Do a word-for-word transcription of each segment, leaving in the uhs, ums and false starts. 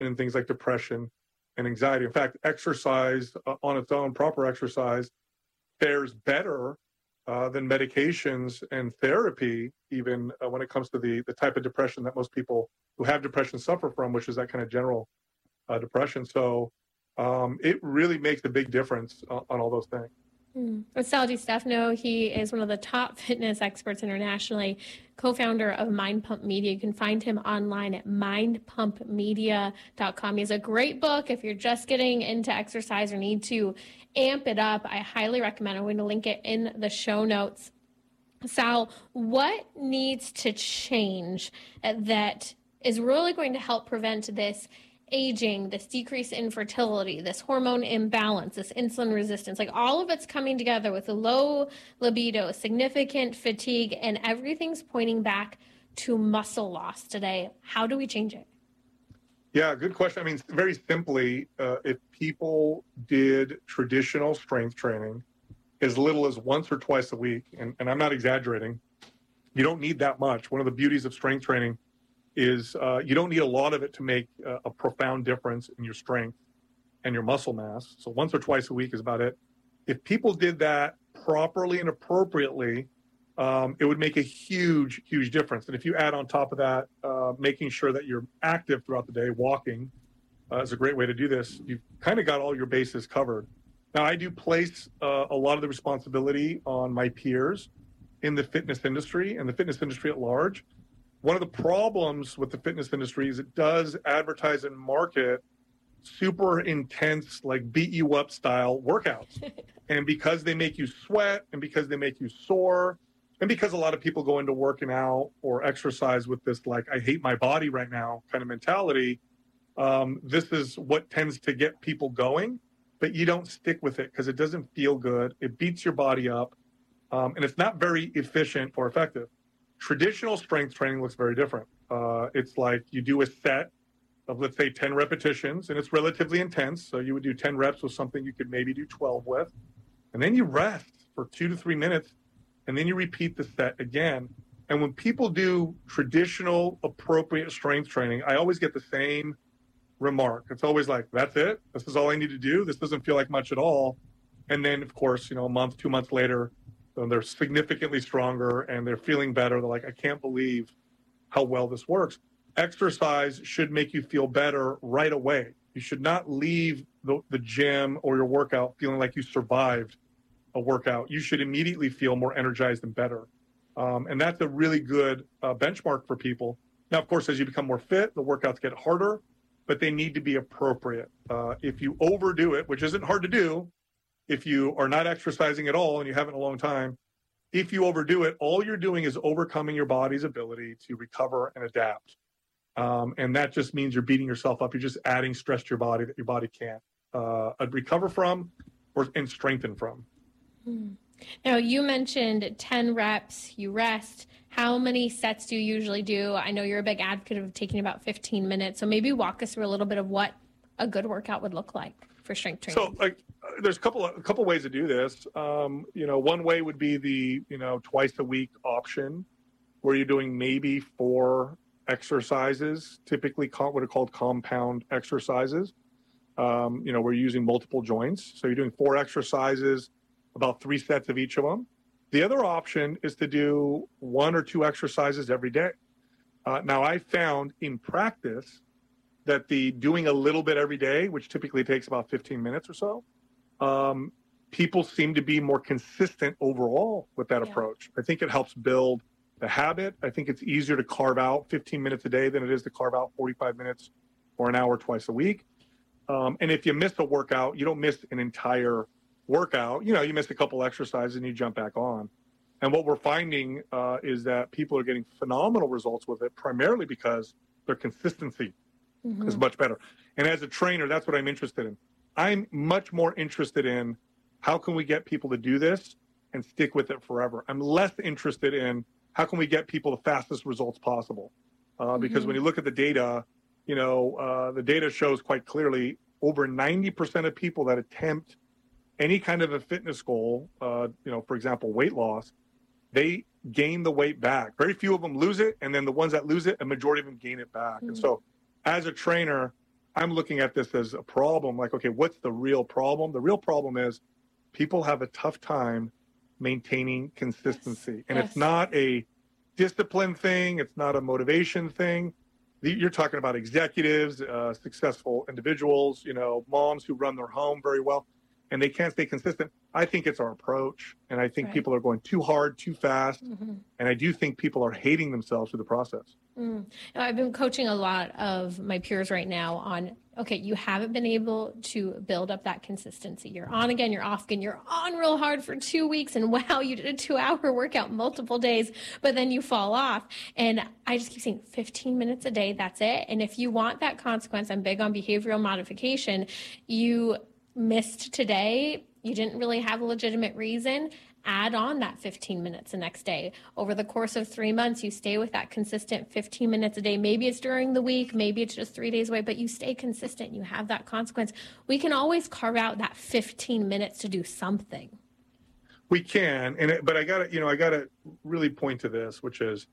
in things like depression and anxiety. In fact, exercise uh, on its own, proper exercise, fares better uh, than medications and therapy, even uh, when it comes to the, the type of depression that most people who have depression suffer from, which is that kind of general uh, depression. So um, it really makes a big difference uh, on all those things. Mm. With Sal Stefano, he is one of the top fitness experts internationally, co-founder of Mind Pump Media. You can find him online at mind pump media dot com. He has a great book. If you're just getting into exercise or need to amp it up, I highly recommend it. I'm going to link it in the show notes. Sal, what needs to change that is really going to help prevent this aging, this decrease in fertility, this hormone imbalance, this insulin resistance, like all of it's coming together with a low libido, significant fatigue, and everything's pointing back to muscle loss today? How do we change it? Yeah, good question. I mean, very simply, uh, if people did traditional strength training as little as once or twice a week, and, and I'm not exaggerating, you don't need that much. One of the beauties of strength training is uh, you don't need a lot of it to make uh, a profound difference in your strength and your muscle mass. So once or twice a week is about it. If people did that properly and appropriately, um, it would make a huge, huge difference. And if you add on top of that, uh, making sure that you're active throughout the day, walking uh, is a great way to do this. You've kind of got all your bases covered. Now, I do place uh, a lot of the responsibility on my peers in the fitness industry and the fitness industry at large. One of the problems with the fitness industry is it does advertise and market super intense, like beat you up style workouts. And because they make you sweat and because they make you sore and because a lot of people go into working out or exercise with this, like, I hate my body right now kind of mentality, um, this is what tends to get people going, but you don't stick with it because it doesn't feel good. It beats your body up, um, and it's not very efficient or effective. Traditional strength training looks very different. Uh, it's like you do a set of, let's say, ten repetitions, and it's relatively intense. So you would do ten reps with something you could maybe do twelve with. And then you rest for two to three minutes, and then you repeat the set again. And when people do traditional, appropriate strength training, I always get the same remark. It's always like, that's it? This is all I need to do? This doesn't feel like much at all. And then, of course, you know, a month, two months later, they're significantly stronger and they're feeling better. They're like, I can't believe how well this works. Exercise should make you feel better right away. You should not leave the, the gym or your workout feeling like you survived a workout. You should immediately feel more energized and better. Um, and that's a really good uh, benchmark for people. Now, of course, as you become more fit, the workouts get harder, but they need to be appropriate. Uh, if you overdo it, which isn't hard to do, if you are not exercising at all and you haven't in a long time, if you overdo it, all you're doing is overcoming your body's ability to recover and adapt. Um, and that just means you're beating yourself up. You're just adding stress to your body that your body can't uh, recover from or and strengthen from. Hmm. Now, you mentioned ten reps, you rest. How many sets do you usually do? I know you're a big advocate of taking about fifteen minutes. So maybe walk us through a little bit of what a good workout would look like for strength training. So, like, there's a couple of, a couple ways to do this. Um, you know, one way would be the, you know, twice a week option where you're doing maybe four exercises, typically what are called compound exercises. Um, you know, we're using multiple joints. So you're doing four exercises, about three sets of each of them. The other option is to do one or two exercises every day. Uh, now, I found in practice that the doing a little bit every day, which typically takes about fifteen minutes or so, um, people seem to be more consistent overall with that yeah. approach. I think it helps build the habit. I think it's easier to carve out fifteen minutes a day than it is to carve out forty-five minutes or an hour twice a week. Um, and if you miss a workout, you don't miss an entire workout. You know, you miss a couple exercises and you jump back on. And what we're finding uh, is that people are getting phenomenal results with it, primarily because their consistency mm-hmm. is much better. And as a trainer, that's what I'm interested in. I'm much more interested in how can we get people to do this and stick with it forever. I'm less interested in how can we get people the fastest results possible. Uh, because mm-hmm. when you look at the data, you know, uh, the data shows quite clearly over ninety percent of people that attempt any kind of a fitness goal, uh, you know, for example, weight loss, they gain the weight back. Very few of them lose it. And then the ones that lose it, a majority of them gain it back. Mm-hmm. And so as a trainer, I'm looking at this as a problem. Like, okay, what's the real problem? The real problem is people have a tough time maintaining consistency. Yes. And Yes. it's not a discipline thing. It's not a motivation thing. You're talking about executives, uh, successful individuals, you know, moms who run their home very well, and they can't stay consistent. I think it's our approach. And I think Right. people are going too hard, too fast. Mm-hmm. And I do think people are hating themselves through the process. Mm. I've been coaching a lot of my peers right now on, okay, you haven't been able to build up that consistency. You're on again, you're off again, you're on real hard for two weeks, and wow, you did a two hour workout multiple days, but then you fall off. And I just keep saying fifteen minutes a day, that's it. And if you want that consequence, I'm big on behavioral modification. You missed today, you didn't really have a legitimate reason. Add on that fifteen minutes the next day. Over the course of three months, you stay with that consistent fifteen minutes a day. Maybe it's during the week, maybe it's just three days away, but you stay consistent. You have that consequence. We can always carve out that fifteen minutes to do something. We can, and it, but I gotta, you know, I gotta really point to this, which is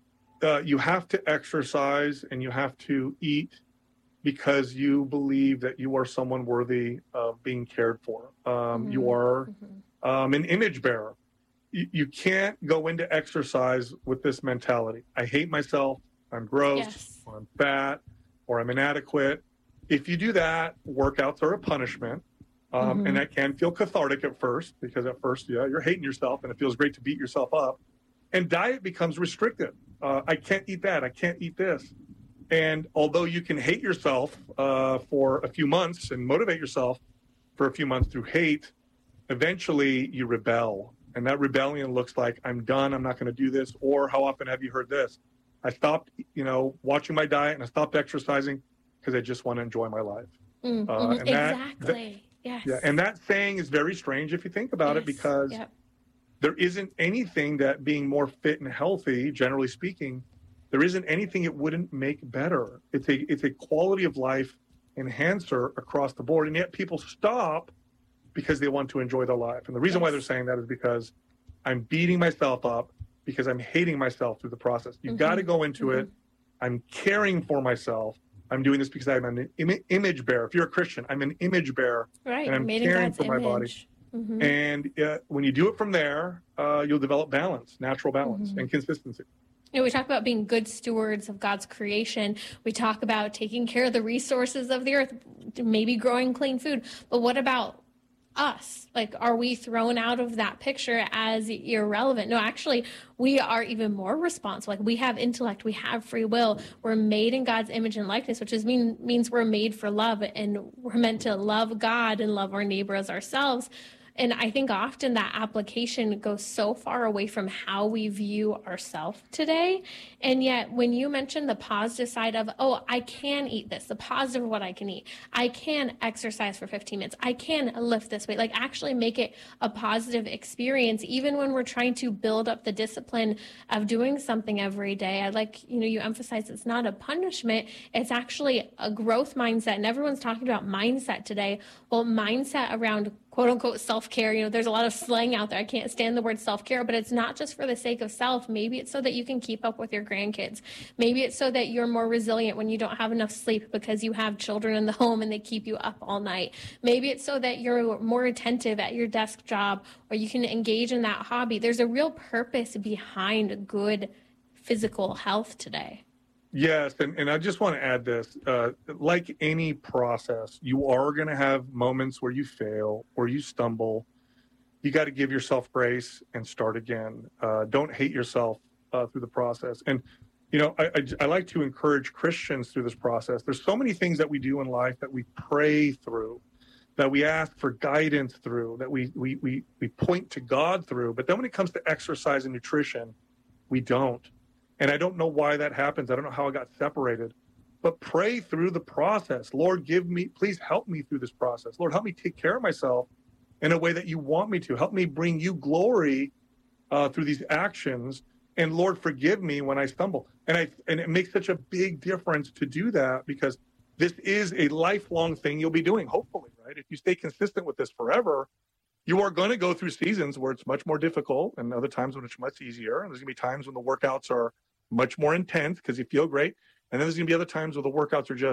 uh, you have to exercise and you have to eat because you believe that you are someone worthy of being cared for. Um, Mm-hmm. You are Mm-hmm. um, an image bearer. You, you can't go into exercise with this mentality. I hate myself. I'm gross. Yes. Or I'm fat. Or I'm inadequate. If you do that, workouts are a punishment. Um, Mhm. And that can feel cathartic at first, because at first, yeah, you're hating yourself and it feels great to beat yourself up. And diet becomes restrictive. Uh, I can't eat that. I can't eat this. And although you can hate yourself uh, for a few months and motivate yourself for a few months through hate, eventually you rebel. And that rebellion looks like, I'm done. I'm not going to do this. Or how often have you heard this? I stopped, you know, watching my diet and I stopped exercising because I just want to enjoy my life. Mm-hmm. Uh, and that- exactly. Yes. Yeah, and that saying is very strange if you think about it, Yes. because Yep. there isn't anything that being more fit and healthy, generally speaking, there isn't anything it wouldn't make better. It's a it's a quality of life enhancer across the board, and yet people stop because they want to enjoy their life. And the reason why Yes. they're saying that is because I'm beating myself up because I'm hating myself through the process. You've Mhm. got to go into Mhm. it. I'm caring for myself. I'm doing this because I'm an Im- image bearer. If you're a Christian, I'm an image bearer. Right. And I'm Made in caring God's for my body. image. Mhm. And uh, when you do it from there, uh, you'll develop balance, natural balance, Mhm. and consistency. You know, we talk about being good stewards of God's creation. We talk about taking care of the resources of the earth, maybe growing clean food. But what about us? Like, are we thrown out of that picture as irrelevant? No, actually, we are even more responsible. Like, we have intellect, we have free will. We're made in God's image and likeness, which is mean means we're made for love, and we're meant to love God and love our neighbor as ourselves. And I think often that application goes so far away from how we view ourselves today. And yet, when you mention the positive side of, oh, I can eat this, the positive of what I can eat, I can exercise for fifteen minutes, I can lift this weight, like actually make it a positive experience, even when we're trying to build up the discipline of doing something every day. I like, you know, you emphasize it's not a punishment, it's actually a growth mindset. And everyone's talking about mindset today. Well, mindset around quote unquote self-care. You know, there's a lot of slang out there. I can't stand the word self-care, but it's not just for the sake of self. Maybe it's so that you can keep up with your grandkids. Maybe it's so that you're more resilient when you don't have enough sleep because you have children in the home and they keep you up all night. Maybe it's so that you're more attentive at your desk job, or you can engage in that hobby. There's a real purpose behind good physical health today. Yes, and, and I just want to add this. Uh, like any process, you are going to have moments where you fail or you stumble. You got to give yourself grace and start again. Uh, don't hate yourself uh, through the process. And, you know, I, I, I like to encourage Christians through this process. There's so many things that we do in life that we pray through, that we ask for guidance through, that we, we, we, we point to God through. But then when it comes to exercise and nutrition, we don't. And I don't know why that happens. I don't know how I got separated. But pray through the process. Lord, give me, please help me through this process. Lord, help me take care of myself in a way that you want me to. Help me bring you glory uh, through these actions. And Lord, forgive me when I stumble. And I and it makes such a big difference to do that, because this is a lifelong thing you'll be doing, hopefully, right? If you stay consistent with this forever, you are going to go through seasons where it's much more difficult and other times when it's much easier. And there's going to be times when the workouts are much more intense because you feel great. And then there's going to be other times where the workouts are just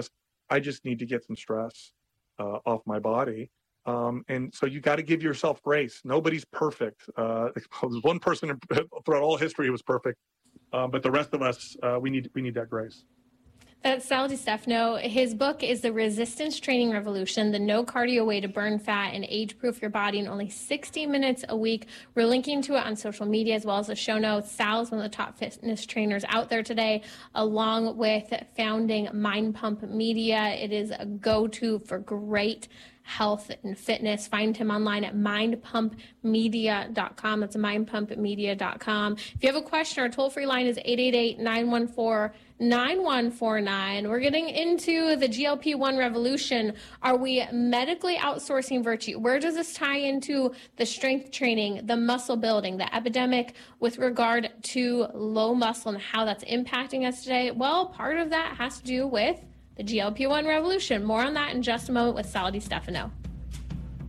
I just need to get some stress uh, off my body. Um, and so you got to give yourself grace. Nobody's perfect. Uh, there's one person throughout all history who was perfect, uh, but the rest of us, uh, we need we need that grace. That's Sal DiStefano. His book is The Resistance Training Revolution, the no cardio way to burn fat and age-proof your body in only sixty minutes a week. We're linking to it on social media as well as the show notes. Sal is one of the top fitness trainers out there today, along with founding Mind Pump Media. It is a go-to for great health and fitness. Find him online at mind pump media dot com. That's mind pump media dot com. If you have a question, our toll-free line is eight eight eight, nine one four, nine one four nine. We're getting into the G L P one revolution. Are we medically outsourcing virtue? Where does this tie into the strength training, the muscle building, the epidemic with regard to low muscle and how that's impacting us today? Well, part of that has to do with the G L P one revolution. More on that in just a moment with Sal DiStefano.